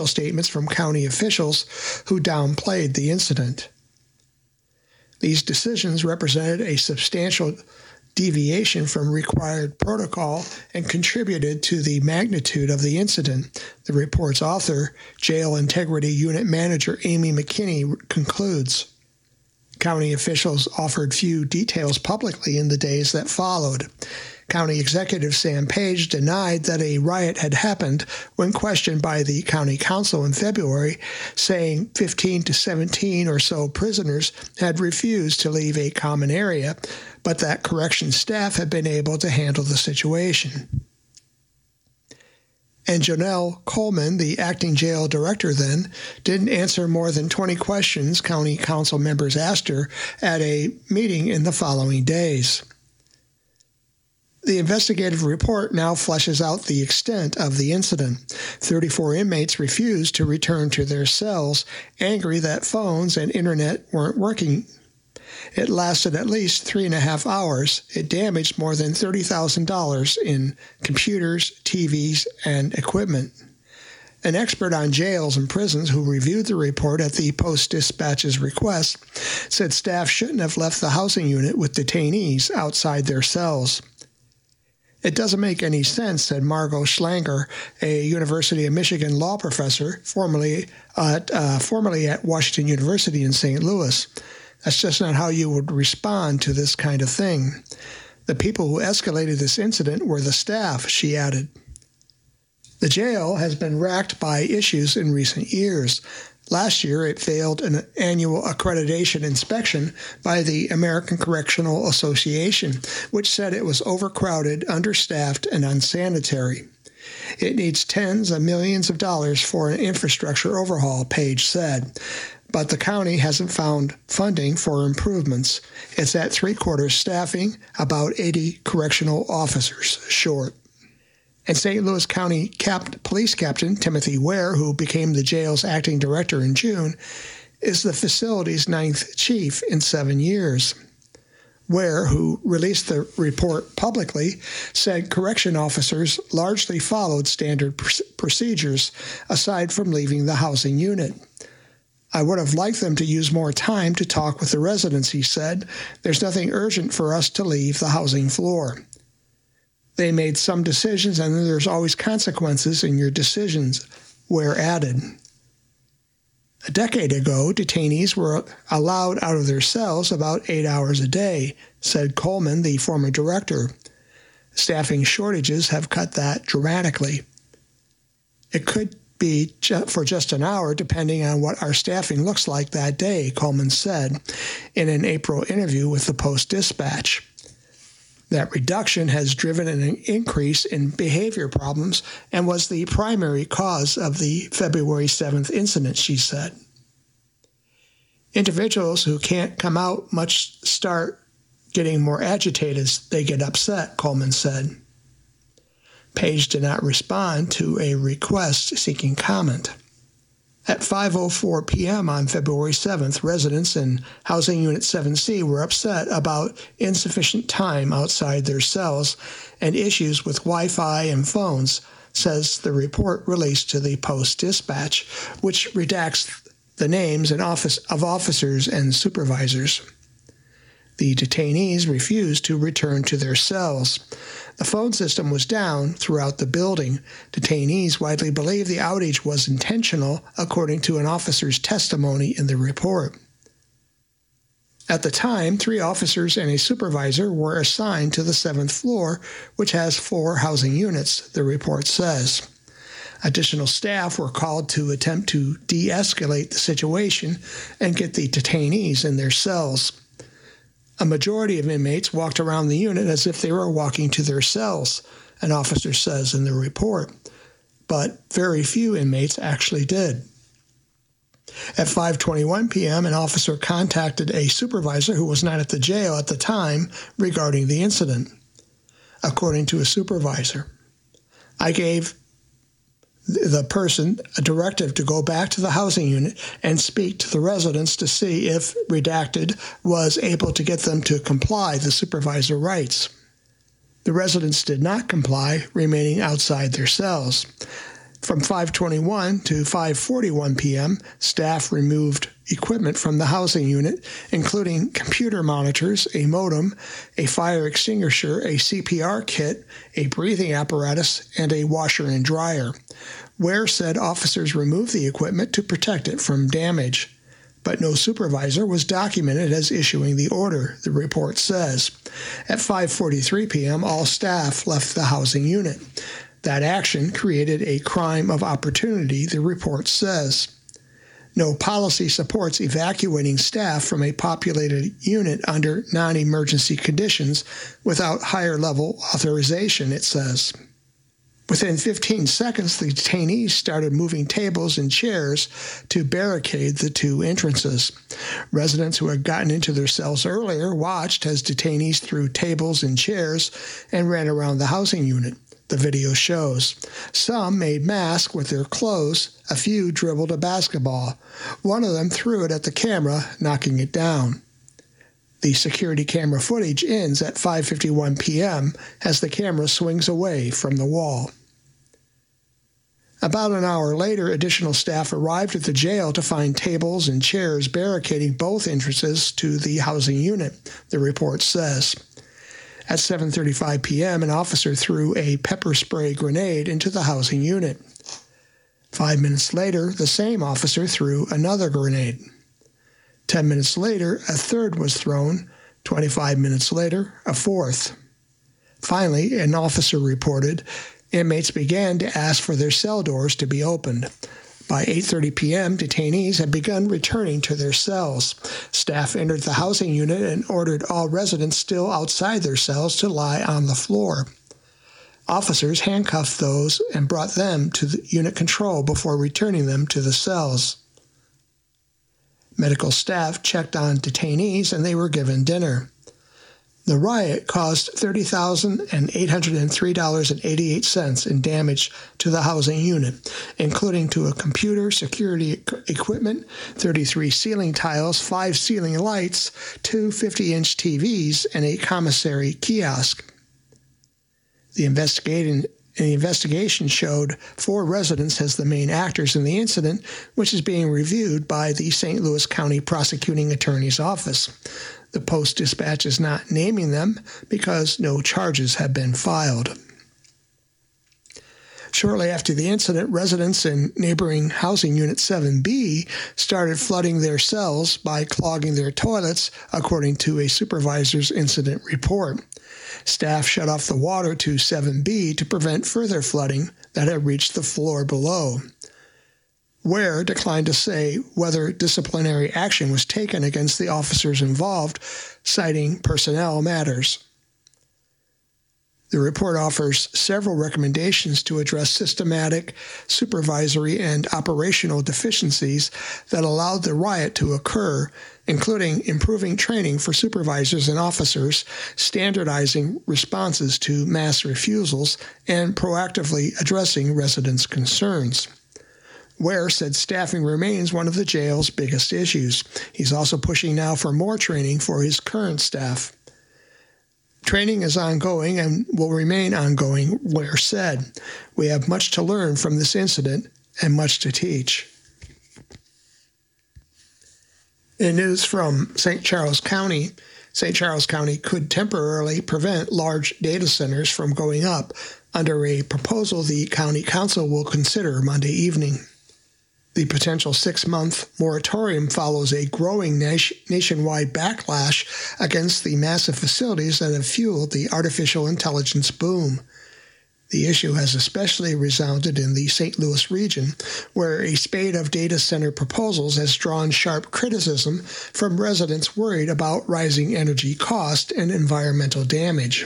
statements from county officials who downplayed the incident. These decisions represented a substantial deviation from required protocol and contributed to the magnitude of the incident, the report's author, Jail Integrity Unit Manager Amy McKinney, concludes. County officials offered few details publicly in the days that followed. County Executive Sam Page denied that a riot had happened when questioned by the County Council in February, saying 15 to 17 or so prisoners had refused to leave a common area, but that correction staff had been able to handle the situation. And Jonelle Coleman, the acting jail director then, didn't answer more than 20 questions County Council members asked her at a meeting in the following days. The investigative report now fleshes out the extent of the incident. 34 inmates refused to return to their cells, angry that phones and internet weren't working. It lasted at least 3.5 hours. It damaged more than $30,000 in computers, TVs, and equipment. An expert on jails and prisons who reviewed the report at the Post-Dispatch's request said staff shouldn't have left the housing unit with detainees outside their cells. It doesn't make any sense, said Margot Schlanger, a University of Michigan law professor, formerly at Washington University in St. Louis. That's just not how you would respond to this kind of thing. The people who escalated this incident were the staff, she added. The jail has been racked by issues in recent years. Last year, it failed an annual accreditation inspection by the American Correctional Association, which said it was overcrowded, understaffed, and unsanitary. It needs tens of millions of dollars for an infrastructure overhaul, Page said. But the county hasn't found funding for improvements. It's at 3/4 staffing, about 80 correctional officers short. And St. Louis County Police Captain Timothy Ware, who became the jail's acting director in June, is the facility's 9th chief in 7 years. Ware, who released the report publicly, said correction officers largely followed standard procedures, aside from leaving the housing unit. I would have liked them to use more time to talk with the residents, he said. There's nothing urgent for us to leave the housing floor. They made some decisions, and then there's always consequences in your decisions, Ware added. A decade ago, detainees were allowed out of their cells about 8 hours a day, said Coleman, the former director. Staffing shortages have cut that dramatically. It could be for just an hour, depending on what our staffing looks like that day, Coleman said in an April interview with the Post-Dispatch. That reduction has driven an increase in behavior problems and was the primary cause of the February 7th incident, she said. Individuals who can't come out much start getting more agitated as they get upset, Coleman said. Page did not respond to a request seeking comment. At 5:04 p.m. on February 7th, residents in Housing Unit 7C were upset about insufficient time outside their cells and issues with Wi-Fi and phones, says the report released to the Post-Dispatch, which redacts the names of officers and supervisors. The detainees refused to return to their cells. The phone system was down throughout the building. Detainees widely believe the outage was intentional, according to an officer's testimony in the report. At the time, 3 officers and a supervisor were assigned to the 7th floor, which has 4 housing units, the report says. Additional staff were called to attempt to de-escalate the situation and get the detainees in their cells. A majority of inmates walked around the unit as if they were walking to their cells, an officer says in the report, but very few inmates actually did. At 5:21 p.m., an officer contacted a supervisor who was not at the jail at the time regarding the incident. According to a supervisor, I gave the person a directive to go back to the housing unit and speak to the residents to see if redacted was able to get them to comply, the supervisor writes. The residents did not comply, remaining outside their cells. From 5:21 to 5:41 p.m., staff removed equipment from the housing unit, including computer monitors, a modem, a fire extinguisher, a CPR kit, a breathing apparatus, and a washer and dryer. Ware said officers removed the equipment to protect it from damage, but no supervisor was documented as issuing the order, the report says. At 5:43 p.m., all staff left the housing unit. That action created a crime of opportunity, the report says. No policy supports evacuating staff from a populated unit under non-emergency conditions without higher-level authorization, it says. Within 15 seconds, the detainees started moving tables and chairs to barricade the two entrances. Residents who had gotten into their cells earlier watched as detainees threw tables and chairs and ran around the housing unit, the video shows. Some made masks with their clothes. A few dribbled a basketball. One of them threw it at the camera, knocking it down. The security camera footage ends at 5:51 p.m. as the camera swings away from the wall. About an hour later, additional staff arrived at the jail to find tables and chairs barricading both entrances to the housing unit, the report says. At 7:35 p.m., an officer threw a pepper spray grenade into the housing unit. 5 minutes later, the same officer threw another grenade. 10 minutes later, a third was thrown. 25 minutes later, a fourth. Finally, an officer reported, inmates began to ask for their cell doors to be opened. By 8:30 p.m., detainees had begun returning to their cells. Staff entered the housing unit and ordered all residents still outside their cells to lie on the floor. Officers handcuffed those and brought them to the unit control before returning them to the cells. Medical staff checked on detainees and they were given dinner. The riot caused $30,803.88 in damage to the housing unit, including to a computer, security equipment, 33 ceiling tiles, 5 ceiling lights, 2 50-inch TVs, and a commissary kiosk. The investigation showed 4 residents as the main actors in the incident, which is being reviewed by the St. Louis County Prosecuting Attorney's Office. The Post-Dispatch is not naming them because no charges have been filed. Shortly after the incident, residents in neighboring housing unit 7B started flooding their cells by clogging their toilets, according to a supervisor's incident report. Staff shut off the water to 7B to prevent further flooding that had reached the floor below. Ware declined to say whether disciplinary action was taken against the officers involved, citing personnel matters. The report offers several recommendations to address systematic, supervisory, and operational deficiencies that allowed the riot to occur, including improving training for supervisors and officers, standardizing responses to mass refusals, and proactively addressing residents' concerns. Ware said staffing remains one of the jail's biggest issues. He's also pushing now for more training for his current staff. Training is ongoing and will remain ongoing, Ware said. We have much to learn from this incident and much to teach. In news from St. Charles County, St. Charles County could temporarily prevent large data centers from going up under a proposal the County Council will consider Monday evening. The potential 6-month moratorium follows a growing nationwide backlash against the massive facilities that have fueled the artificial intelligence boom. The issue has especially resounded in the St. Louis region, where a spate of data center proposals has drawn sharp criticism from residents worried about rising energy cost and environmental damage.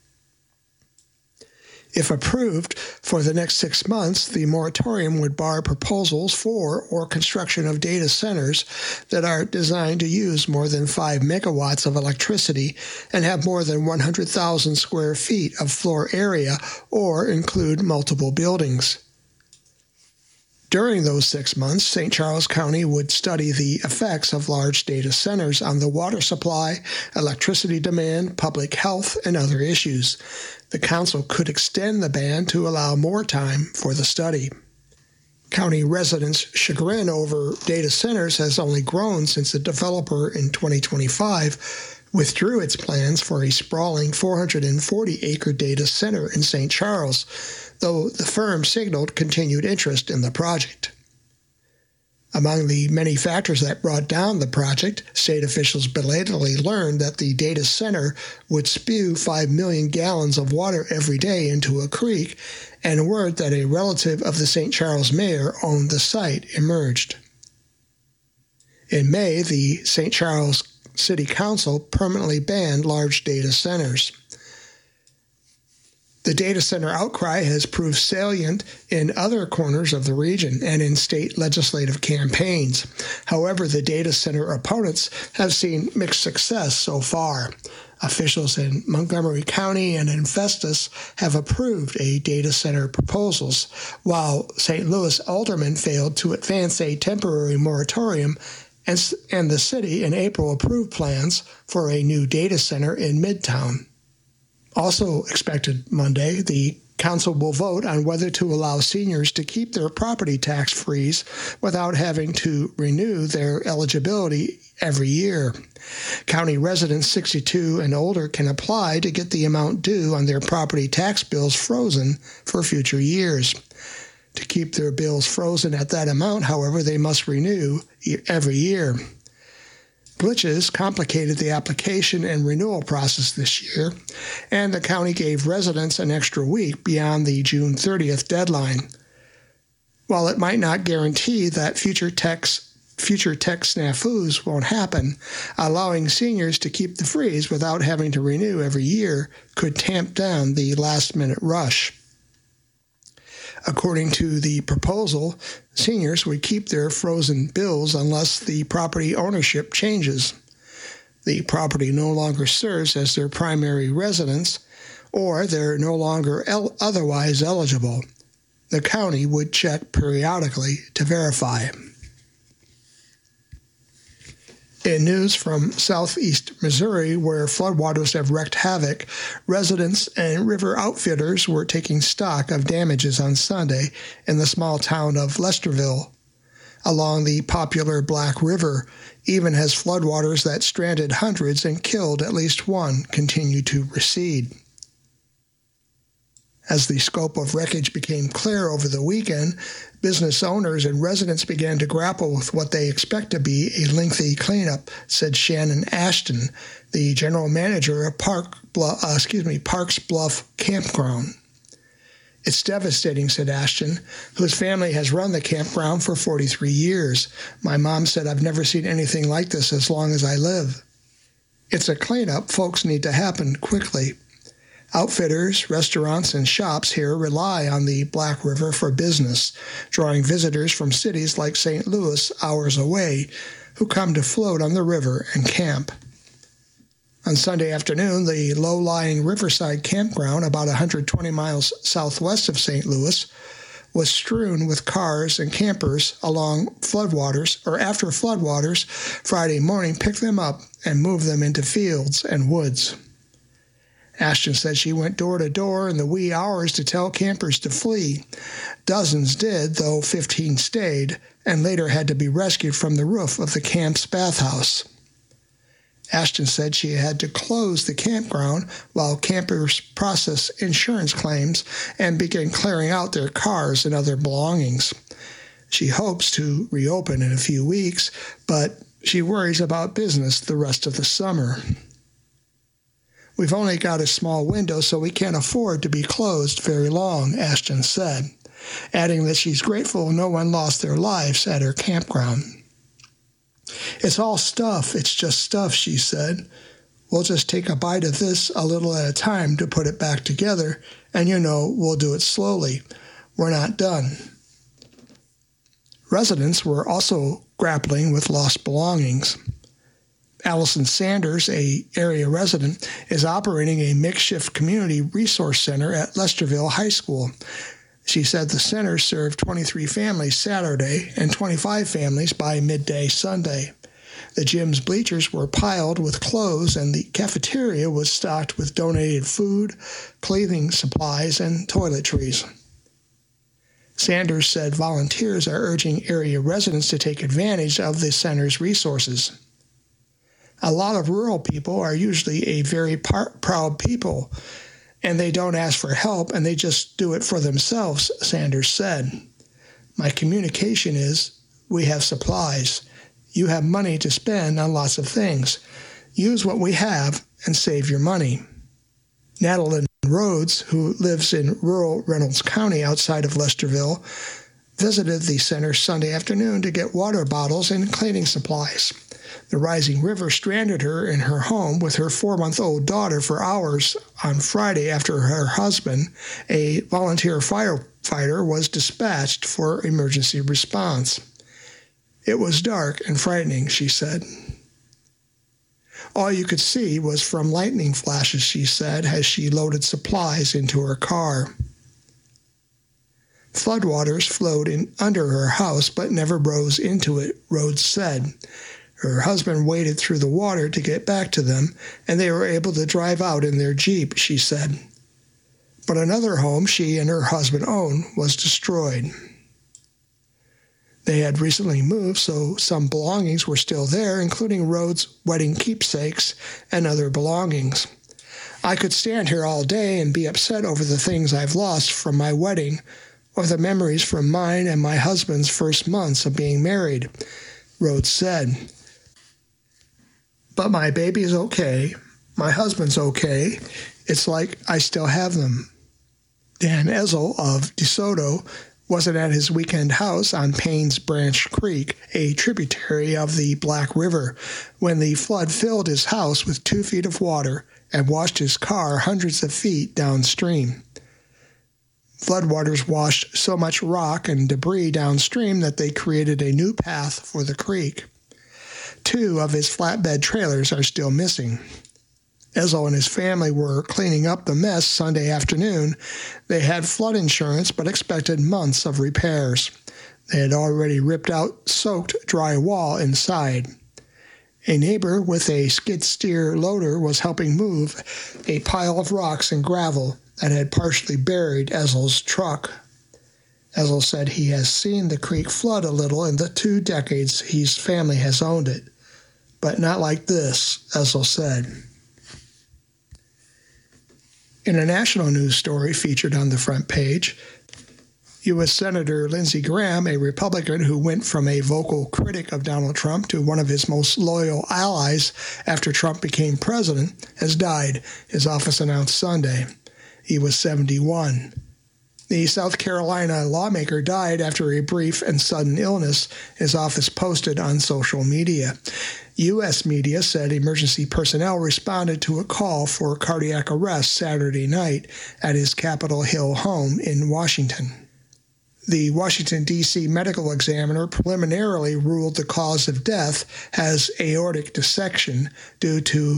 If approved, for the next 6 months, the moratorium would bar proposals for or construction of data centers that are designed to use more than 5 megawatts of electricity and have more than 100,000 square feet of floor area or include multiple buildings. During those 6 months, St. Charles County would study the effects of large data centers on the water supply, electricity demand, public health, and other issues. The council could extend the ban to allow more time for the study. County residents' chagrin over data centers has only grown since the developer in 2025 withdrew its plans for a sprawling 440-acre data center in St. Charles, though the firm signaled continued interest in the project. Among the many factors that brought down the project, state officials belatedly learned that the data center would spew 5 million gallons of water every day into a creek, and word that a relative of the St. Charles mayor owned the site emerged. In May, the St. Charles City Council permanently banned large data centers. The data center outcry has proved salient in other corners of the region and in state legislative campaigns. However, the data center opponents have seen mixed success so far. Officials in Montgomery County and in Festus have approved a data center proposals, while St. Louis aldermen failed to advance a temporary moratorium, and the city in April approved plans for a new data center in Midtown. Also expected Monday, the council will vote on whether to allow seniors to keep their property tax freeze without having to renew their eligibility every year. County residents 62 and older can apply to get the amount due on their property tax bills frozen for future years. To keep their bills frozen at that amount, however, they must renew every year. Glitches complicated the application and renewal process this year, and the county gave residents an extra week beyond the June 30th deadline. While it might not guarantee that future tech snafus won't happen, allowing seniors to keep the freeze without having to renew every year could tamp down the last-minute rush. According to the proposal, seniors would keep their frozen bills unless the property ownership changes. The property no longer serves as their primary residence, or they're no longer otherwise eligible. The county would check periodically to verify. In news from southeast Missouri, where floodwaters have wreaked havoc, residents and river outfitters were taking stock of damages on Sunday in the small town of Lesterville. Along the popular Black River, even as floodwaters that stranded hundreds and killed at least one continue to recede. As the scope of wreckage became clear over the weekend, business owners and residents began to grapple with what they expect to be a lengthy cleanup, said Shannon Ashton, the general manager of Parks Bluff Campground. It's devastating, said Ashton, whose family has run the campground for 43 years. My mom said, I've never seen anything like this as long as I live. It's a cleanup folks need to happen quickly. Outfitters, restaurants, and shops here rely on the Black River for business, drawing visitors from cities like St. Louis, hours away, who come to float on the river and camp. On Sunday afternoon, the low-lying Riverside Campground, about 120 miles southwest of St. Louis, was strewn with cars and campers along floodwaters, or after floodwaters Friday morning picked them up and moved them into fields and woods. Ashton said she went door to door in the wee hours to tell campers to flee. Dozens did, though 15 stayed, and later had to be rescued from the roof of the camp's bathhouse. Ashton said she had to close the campground while campers processed insurance claims and began clearing out their cars and other belongings. She hopes to reopen in a few weeks, but she worries about business the rest of the summer. We've only got a small window, so we can't afford to be closed very long, Ashton said, adding that she's grateful no one lost their lives at her campground. It's all stuff, it's just stuff, she said. We'll just take a bite of this a little at a time to put it back together, and we'll do it slowly. We're not done. Residents were also grappling with lost belongings. Allison Sanders, an area resident, is operating a makeshift community resource center at Lesterville High School. She said the center served 23 families Saturday and 25 families by midday Sunday. The gym's bleachers were piled with clothes, and the cafeteria was stocked with donated food, clothing supplies, and toiletries. Sanders said volunteers are urging area residents to take advantage of the center's resources. A lot of rural people are usually a very proud people, and they don't ask for help, and they just do it for themselves, Sanders said. My communication is, we have supplies. You have money to spend on lots of things. Use what we have and save your money. Natalie Rhodes, who lives in rural Reynolds County outside of Lesterville, visited the center Sunday afternoon to get water bottles and cleaning supplies. The rising river stranded her in her home with her 4-month-old daughter for hours on Friday after her husband, a volunteer firefighter, was dispatched for emergency response. It was dark and frightening, she said. All you could see was from lightning flashes, she said, as she loaded supplies into her car. Floodwaters flowed in under her house but never rose into it, Rhodes said. Her husband waded through the water to get back to them, and they were able to drive out in their Jeep, she said. But another home she and her husband owned was destroyed. They had recently moved, so some belongings were still there, including Rhodes' wedding keepsakes and other belongings. I could stand here all day and be upset over the things I've lost from my wedding, or the memories from mine and my husband's first months of being married, Rhodes said. But my baby is okay. My husband's okay. It's like I still have them. Dan Ezel of DeSoto wasn't at his weekend house on Payne's Branch Creek, a tributary of the Black River, when the flood filled his house with 2 feet of water and washed his car hundreds of feet downstream. Floodwaters washed so much rock and debris downstream that they created a new path for the creek. 2 of his flatbed trailers are still missing. Ezel and his family were cleaning up the mess Sunday afternoon. They had flood insurance but expected months of repairs. They had already ripped out soaked dry wall inside. A neighbor with a skid steer loader was helping move a pile of rocks and gravel that had partially buried Ezel's truck. Ezel said he has seen the creek flood a little in the 2 decades his family has owned it. But not like this, Ezel said. In a national news story featured on the front page, U.S. Senator Lindsey Graham, a Republican who went from a vocal critic of Donald Trump to one of his most loyal allies after Trump became president, has died, his office announced Sunday. He was 71. The South Carolina lawmaker died after a brief and sudden illness, his office posted on social media. U.S. media said emergency personnel responded to a call for cardiac arrest Saturday night at his Capitol Hill home in Washington. The Washington, D.C. medical examiner preliminarily ruled the cause of death as aortic dissection due to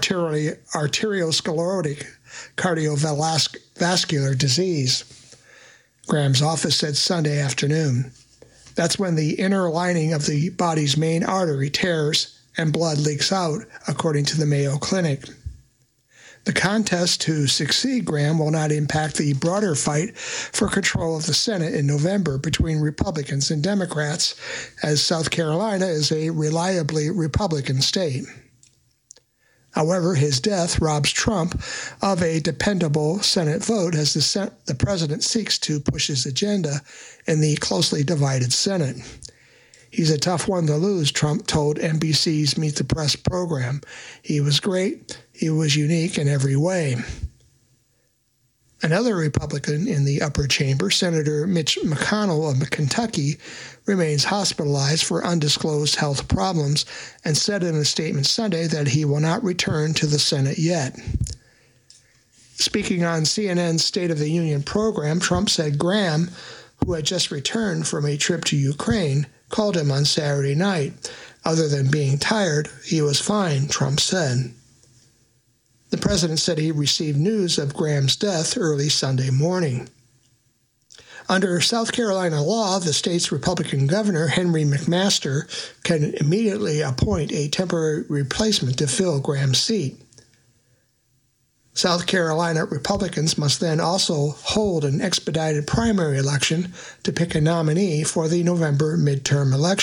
arteriosclerotic cardiovascular disease. Graham's office said Sunday afternoon. That's when the inner lining of the body's main artery tears and blood leaks out, according to the Mayo Clinic. The contest to succeed Graham will not impact the broader fight for control of the Senate in November between Republicans and Democrats, as South Carolina is a reliably Republican state. However, his death robs Trump of a dependable Senate vote as the president seeks to push his agenda in the closely divided Senate. He's a tough one to lose, Trump told NBC's Meet the Press program. He was great. He was unique in every way. Another Republican in the upper chamber, Senator Mitch McConnell of Kentucky, remains hospitalized for undisclosed health problems and said in a statement Sunday that he will not return to the Senate yet. Speaking on CNN's State of the Union program, Trump said Graham, who had just returned from a trip to Ukraine, called him on Saturday night. Other than being tired, he was fine, Trump said. The president said he received news of Graham's death early Sunday morning. Under South Carolina law, the state's Republican governor, Henry McMaster, can immediately appoint a temporary replacement to fill Graham's seat. South Carolina Republicans must then also hold an expedited primary election to pick a nominee for the November midterm election.